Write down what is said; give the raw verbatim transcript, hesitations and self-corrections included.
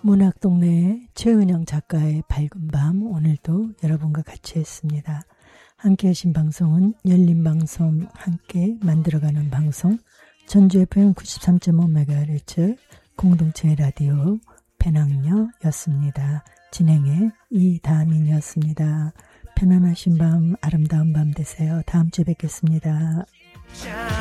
문학동네의 최은영 작가의 밝은 밤, 오늘도 여러분과 같이 했습니다. 함께 하신 방송은 열린방송 함께 만들어가는 방송 전주 에프엠 구십삼 점 오 메가헤르츠 공동체 라디오 배낭여였습니다. 진행의 이다민이었습니다. 편안하신 밤, 아름다운 밤 되세요. 다음 주에 뵙겠습니다.